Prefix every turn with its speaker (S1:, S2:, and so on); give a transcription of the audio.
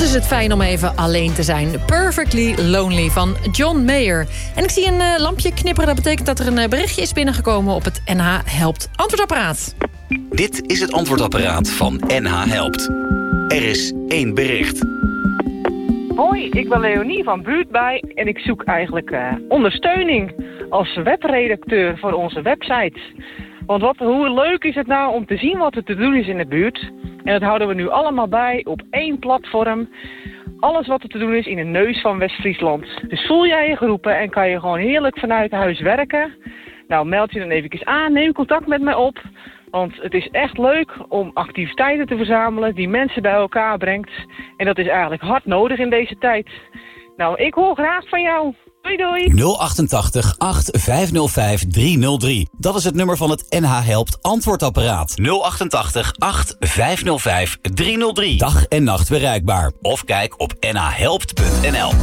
S1: is het fijn om even alleen te zijn. Perfectly Lonely van John Mayer. En ik zie een lampje knipperen. Dat betekent dat er een berichtje is binnengekomen op het NH Helpt antwoordapparaat.
S2: Dit is het antwoordapparaat van NH Helpt. Er is 1 bericht.
S3: Hoi, ik ben Leonie van Buurtbij en ik zoek eigenlijk ondersteuning als webredacteur voor onze website. Want hoe leuk is het nou om te zien wat er te doen is in de buurt. En dat houden we nu allemaal bij op 1 platform. Alles wat er te doen is in de neus van West-Friesland. Dus voel jij je geroepen en kan je gewoon heerlijk vanuit huis werken. Nou, meld je dan even aan, neem contact met mij op. Want het is echt leuk om activiteiten te verzamelen die mensen bij elkaar brengt. En dat is eigenlijk hard nodig in deze tijd. Nou, ik hoor graag van jou. Doei doei.
S2: 088 8505 303. Dat is het nummer van het NH Helpt antwoordapparaat. 088 8505 303. Dag en nacht bereikbaar. Of kijk op nhhelpt.nl.